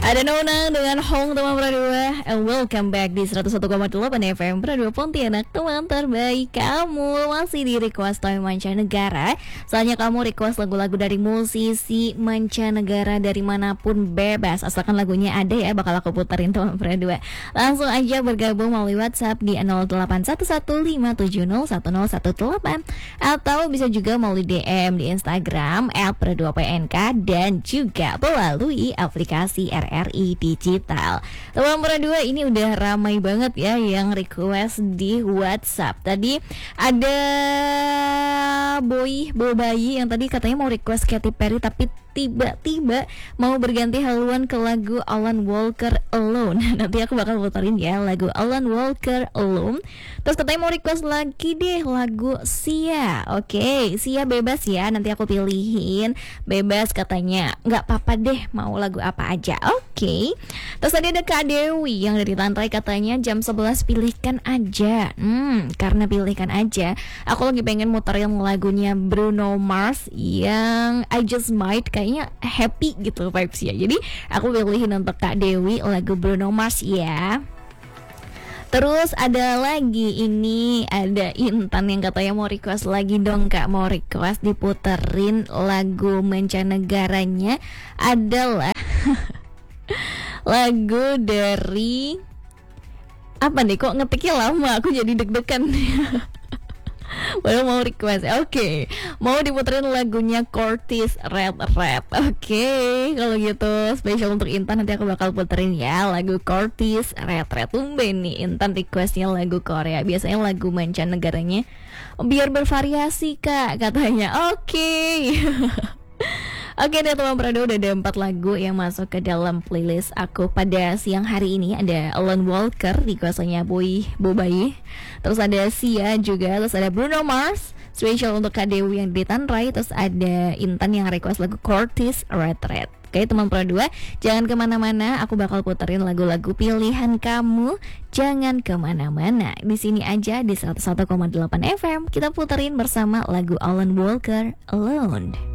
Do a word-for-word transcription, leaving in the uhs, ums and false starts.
Ada Nona dengan Hong teman berdua. And welcome back di seratus satu koma delapan F M Berdua Pontianak, teman terbaik kamu. Masih di request time mancanegara. Soalnya kamu request lagu-lagu dari musisi mancanegara dari manapun bebas, asalkan lagunya ada ya, bakal aku puterin teman berdua. Langsung aja bergabung melalui WhatsApp di nol delapan satu satu lima tujuh nol satu nol satu delapan, atau bisa juga melalui D M di Instagram at berdua P N K, dan juga melalui aplikasi R R I Digital. Teman berdua, ini udah ramai banget ya yang request di WhatsApp. Tadi ada Boy Bobayi yang tadi katanya mau request Katy Perry, tapi tiba-tiba mau berganti haluan ke lagu Alan Walker Alone. Nanti aku bakal puterin ya lagu Alan Walker Alone. Terus katanya mau request lagi deh lagu Sia. Oke, Sia bebas ya, nanti aku pilihin. Bebas katanya, nggak apa-apa deh mau lagu apa aja. Oke. Terus tadi ada Kak Dewi yang dari Tantai, katanya jam sebelas pilihkan aja. Hmm, karena pilihkan aja, aku lagi pengen muterin lagunya Bruno Mars yang I Just Might. Kayaknya happy gitu vibes ya. Jadi aku pilihin untuk Kak Dewi lagu Bruno Mars ya. Terus ada lagi, ini ada Intan yang katanya mau request lagi dong Kak, mau request diputerin lagu mancanegaranya adalah lagu dari apa nih, kok ngetiknya lama, aku jadi deg-degan. Baru mau request. Oke, okay. Mau diputerin lagunya Curtis Red Red. Oke, okay. Kalau gitu spesial untuk Intan, nanti aku bakal puterin ya lagu Curtis Red Red. Tumben nih Intan requestnya lagu Korea, biasanya lagu mancanegaranya. Biar bervariasi Kak, katanya. Oke. Okay. Oke deh teman Prado, udah ada empat lagu yang masuk ke dalam playlist aku pada siang hari ini. Ada Alan Walker di kuasanya Boy Bobayi, terus ada Sia juga, terus ada Bruno Mars special untuk Kak Dewi yang di Tanrai, terus ada Intan yang request lagu Curtis Red Red. Oke teman Pro dua, jangan kemana-mana, aku bakal puterin lagu-lagu pilihan kamu. Jangan kemana-mana, di sini aja di seratus satu koma delapan F M kita puterin bersama lagu Alan Walker Alone.